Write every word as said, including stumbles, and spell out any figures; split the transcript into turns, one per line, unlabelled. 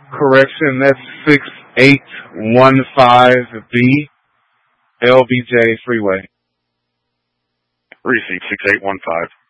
Correction, that's six eight one five B, L B J Freeway.
Receipt six eight one five.